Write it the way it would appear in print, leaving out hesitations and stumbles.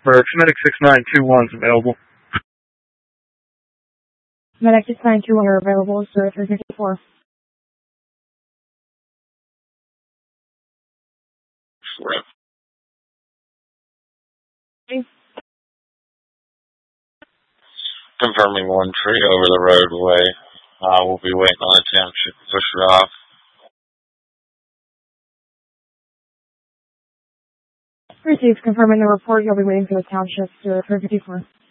Medic 6921 is available. Medic 6921 are available, sir, 354. Confirming 1 tree over the roadway. We'll be waiting on the township to push it off. Received. Confirming the report. You'll be waiting for the township, sir, 354.